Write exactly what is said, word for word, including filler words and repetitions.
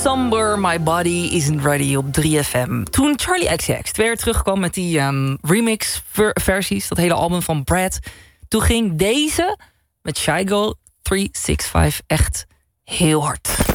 Somber, My Body Isn't Ready op drie F M. Toen Charlie X C X weer terugkwam met die um, remix-versies... dat hele album van Brad... toen ging deze met Shy Girl driehonderdzesenzestig echt heel hard.